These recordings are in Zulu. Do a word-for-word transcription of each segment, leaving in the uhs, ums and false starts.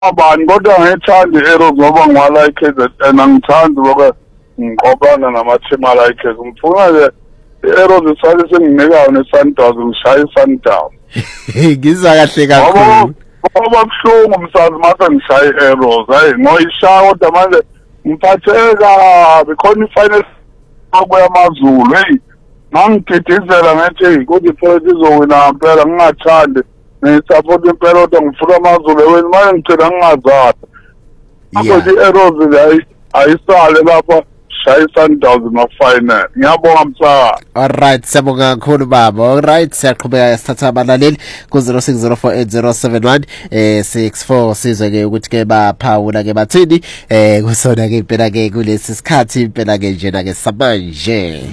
abani kodwa ngithanda i-Arrows ngoba ngwala i-K Z N angithandi ngoba ngiqobana nama-team ala i-K Z. Ngifuna nje i-Arrows isale senginikayo ne-Sundowns ngishaya i-Sundowns. Ngizwa kahle kakhulu. Ngoba buhlungu umsazi mase ngishaya i-Arrows. Hayi ngoyishaya kodwa manje ngiphatheka bekhona i-final akuya amaZulu. Hey ngangididizela ngathi kodwa i-Pirates izowina ngempela ngingathandi. Ngisupport impela kodwa ngifuna amaZulu wena manje ngicela ngingazazi. Manje i-Arrows hayi ayisale lapha shaya i-Sundowns no-final. Ngiyabonga msaka. Alright, siyabonga kakhulu baba. Alright, siyaqhubeka sithatha abalaleli ku zero six zero four eight zero seven one eh six four sizwe ke ukuthi ke baphawula ke bathini eh kusona ke impela ke kulesi sikhathi impela ke njena ke samanje.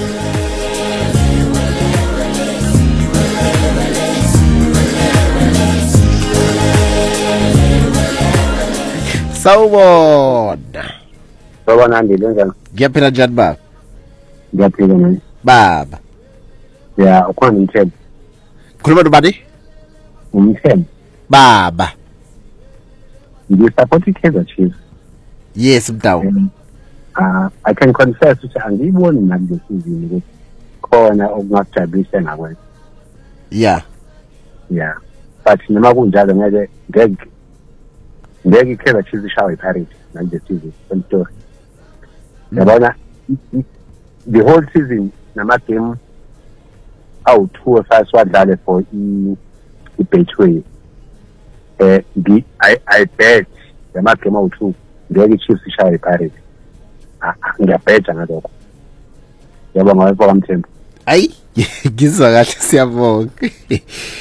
Sawubona. Baba nandi lenza. Ngiyaphila njani baba? Ngiyaphila manje. Baba. Ya, ukhona umthembu. Khuluma nobani? Umthembu. Baba. Ngisupport i-K Z Chiefs. Yes mdawu. Ah, I can confess ukuthi angiyiboni nami le season ukuthi khona okungajabulisa ngakwenza. Yeah. Yeah. But noma kunjalo ngeke ngeke ngeke i-K Z Chiefs ishawe iPirates nje seasonento. Yabona the whole season nama game awu two of us wadlale for i i-Betway. Eh ngi I I bet nama game awu two ngeke i-Chiefs ishawe iPirates. Ngiyabheja ngalokho. Yabonga wena Mthembu. Ayi ngizwa kahle siyabonga. Hey.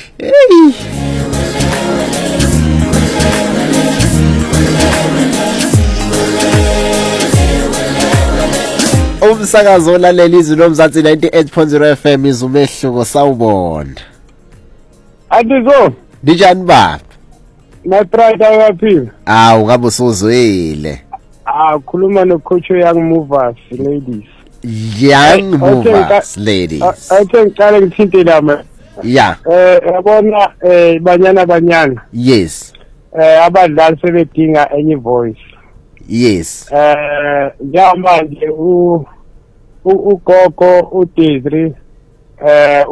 Umsakazo olalela izwi lomzansi ninety-eight point zero F M izumehluko sawubona. Adizo. Dijani baba? My pride ayaphila. Ah ungabe usuzwile. Ah khuluma no coach young movers ladies. Young movers ladies. I think ngicala ngithinte lama. Yeah. Eh yabona eh banyana banyana. Yes. Eh abadlali sebedinga enye voice. Yes. Eh njamanje u ugogo uDizri eh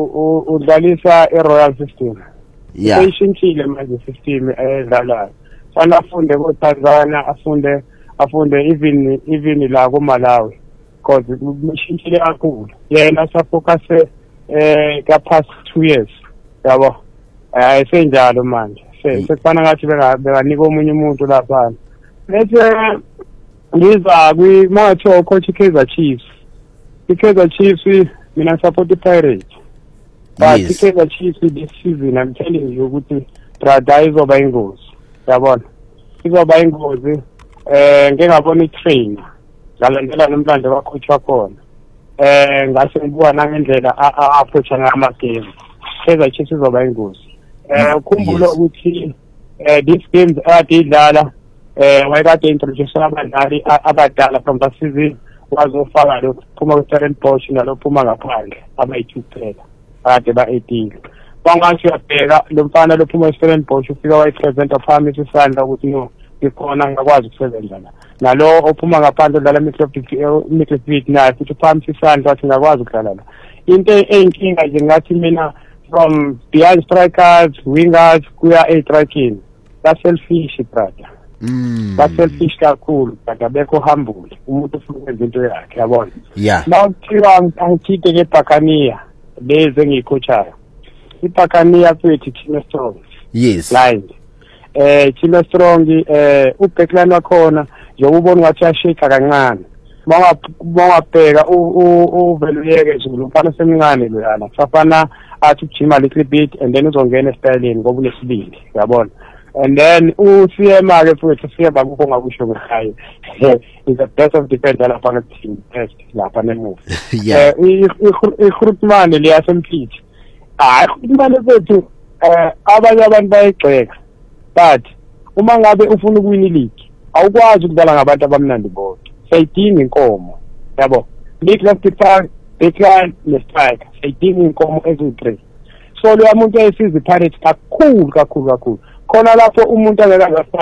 udlalisa iRoyal System. Yeah. Ishintshile manje system edlalayo. Fana afunde koTanzania, afunde afunde even even la koMalawi because ishintshile kakhulu. Yena safocus eh ka past two years. Yabo. Eh senjalo manje. Sekufana ngathi bekanika omunye umuntu lapha. Bese ngiza kwi matho coach K Z Chiefs. K Z Chiefs mina support iPirates. But yes. K Z Chiefs this season I'm telling you ukuthi brother izoba ingozi. Yabona. Izoba ingozi eh ngeke ngabona itrain. Ngalandela nomlando wacoach wakhona. Eh ngase ngibuka nangendlela approach ngama game. K Z Chiefs izoba ingozi. Eh ukhumbula ukuthi eh this games adidlala eh wayekade introduce abadlali abadala from the season wazofaka lo phuma ku-Stellenbosch nalo phuma ngaphandle abayi-two kuphela kade ba-eighteen bangathi uyabheka lo mfana lo phuma ku-Stellenbosch ufika wayipresenta phambi isandla ukuthi no ikhona ngakwazi ukusebenza la nalo ophuma ngaphandle udlala midfield naye futhi phambi isandla wathi ngakwazi ukudlala la into eyinkinga nje ngathi mina from behind strikers wingers kuya e-striking that's selfish brother. Mm. Baselfish kakhulu kodwa bekho humble umuntu ufuna ukwenza into yakhe yabona. Yeah. Mawuthiwa angithite ke Buccaneer leze ngikhochayo. iBuccaneer futhi Chino Strong. Yes. Line. Eh Chino Strong eh uBackline wakhona njengoba ubona ngathi ashika kancane. Mawabheka uveluyeke Zulu mfana semncane lo yana. Safana athi ujima little bit and then uzongena estyleni ngoba unesibindi yabona. And then u-C M ke futhi C M akukho ngakusho ngekhaya is the best of defender lapha ngeteam best lapha nemove. Yeah. Eh iGrootman liyasempithi. Hayi iGrootman bethu eh abanye abantu bayigxeka. But uma ngabe ufuna ukuwina ileague awukwazi ukudlala ngabantu abamnandi bodwa. Sayidinga inkomo. Yabo. League left back, backline, ne-striker. Sayidinga inkomo eziyi-three. So lo muntu ayisiza iPirates kakhulu kakhulu kakhulu. khona lapho umuntu angeke